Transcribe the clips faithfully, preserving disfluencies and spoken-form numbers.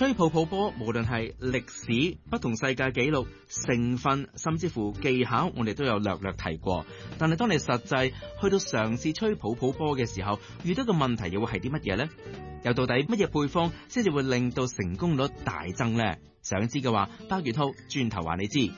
吹泡泡波無論係歷史、不同世界紀錄、成分，甚至乎技巧，我哋都有略略提過。但係當你實際去到嘗試吹泡泡波嘅時候，遇到嘅問題又會係啲乜嘢呢？又到底乜嘢配方先至會令到成功率大增呢？想知嘅話，八月號轉頭話你知。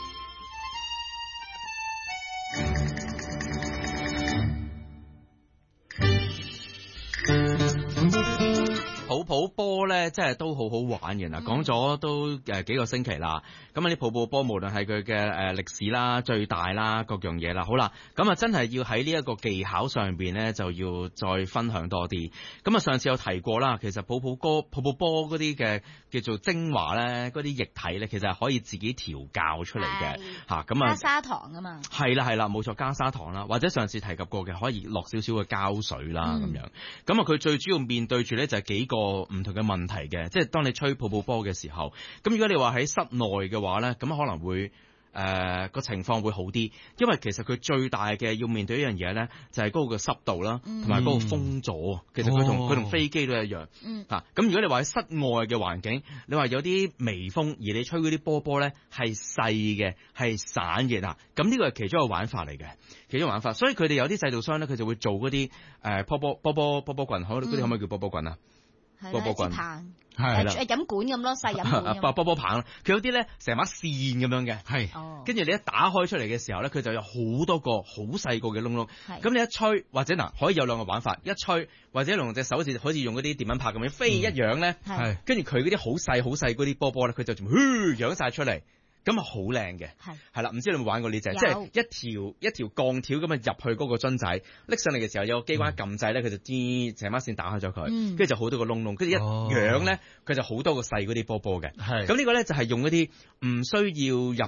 泡泡波咧，真係都好好玩嘅啦。講咗都誒幾個星期啦。咁啊啲泡泡波，無論係佢嘅誒歷史啦、最大啦、各樣嘢啦，好啦，咁啊真係要喺呢一個技巧上邊咧，就要再分享多啲。咁啊上次有提過啦，其實泡泡波、泡泡波嗰啲嘅叫做精華咧，嗰啲液體咧，其實係可以自己調校出嚟嘅嚇。咁啊加砂糖啊嘛。 係啦係啦，冇錯，加砂糖啦，或者上次提及過嘅，可以落少少嘅膠水啦咁、嗯、樣。咁啊佢最主要面對住咧就係幾個唔同嘅問題嘅，即係當你吹泡泡波嘅時候，咁如果你話喺室內嘅話咧，咁可能會誒個、呃、情況會好啲，因為其實佢最大嘅要面對一樣嘢咧，就係嗰個濕度啦，同埋嗰個風阻。其實佢同佢同飛機都一樣。嗯，嚇、啊、咁如果你話喺室外嘅環境，你話有啲微風，而你吹嗰啲波波咧係細嘅，係散嘅嗱，咁呢個係其中一個玩法嚟嘅，其中一個玩法。所以佢哋有啲製造商咧，佢就會做嗰啲誒波波波波波波棍，可嗰啲可唔可以叫波波棍啊？波波棍棒係啦， 飲管咁咯，細飲管。 波波波棒，佢有啲咧成把線咁樣嘅，係，跟住你一打開出嚟嘅時候咧，佢就有好多個好細個嘅窿窿。咁你一吹或者嗱，可以有兩個玩法，一吹或者用隻手指，好似用嗰啲電蚊拍咁樣飛一樣咧，係，跟住佢嗰啲好細好細嗰啲波波咧，佢就全部揚晒出嚟。咁啊好靚嘅，係係啦，唔知你有冇玩過呢隻？即係一條一條鋼條咁啊入去嗰個樽仔，拎上嚟嘅時候有個機關撳掣咧，佢就吱成把線打開咗佢，跟住就好多個窿窿，跟住一揚咧，佢就好多個細嗰啲波波嘅。係咁呢個咧就係用一啲唔需要入